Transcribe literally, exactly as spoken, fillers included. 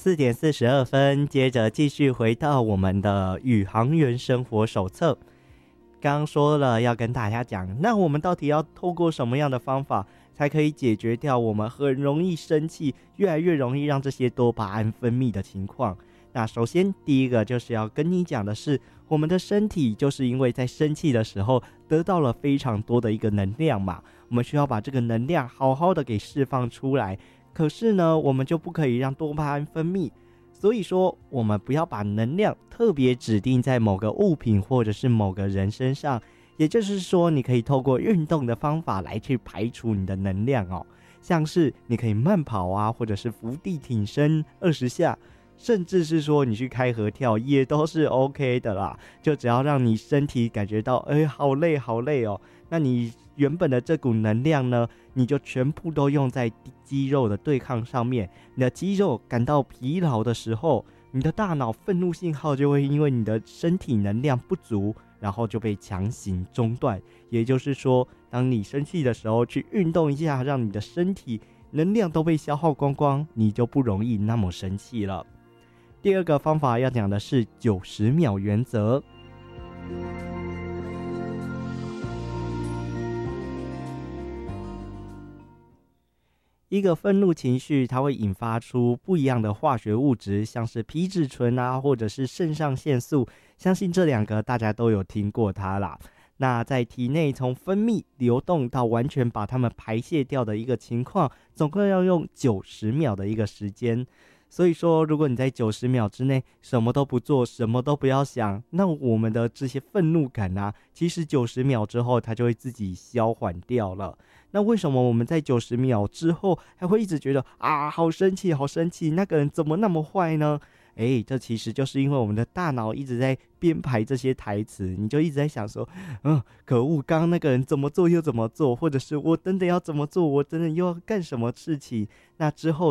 四点四十二分，接着继续回到我们的宇航员生活手册。刚刚说了要跟大家讲，那我们到底要透过什么样的方法才可以解决掉我们很容易生气，越来越容易让这些多巴胺分泌的情况？那首先第一个就是要跟你讲的是，我们的身体就是因为在生气的时候得到了非常多的一个能量嘛，我们需要把这个能量好好的给释放出来，可是呢我们就不可以让多巴胺分泌，所以说我们不要把能量特别指定在某个物品或者是某个人身上，也就是说你可以透过运动的方法来去排除你的能量哦，像是你可以慢跑啊，或者是伏地挺身二十下，甚至是说你去开合跳也都是 OK 的啦，就只要让你身体感觉到哎，好累好累哦，那你原本的这股能量呢，你就全部都用在肌肉的对抗上面，你的肌肉感到疲劳的时候，你的大脑愤怒信号就会因为你的身体能量不足，然后就被强行中断，也就是说当你生气的时候去运动一下，让你的身体能量都被消耗光光，你就不容易那么生气了。第二个方法要讲的是九十秒原则。一个愤怒情绪它会引发出不一样的化学物质，像是皮质醇啊，或者是肾上腺素，相信这两个大家都有听过它啦。那在体内从分泌流动到完全把它们排泄掉的一个情况，总共要用九十秒的一个时间。所以说如果你在九十秒之内什么都不做，什么都不要想，那我们的这些愤怒感啊，其实九十秒之后它就会自己消缓掉了。那为什么我们在九十秒之后还会一直觉得啊好生气好生气，那个人怎么那么坏呢？诶，这其实就是因为我们的大脑一直在编排这些台词，你就一直在想说嗯，可恶，刚刚那个人怎么做又怎么做，或者是我等等要怎么做，我等等又要干什么事情，那之后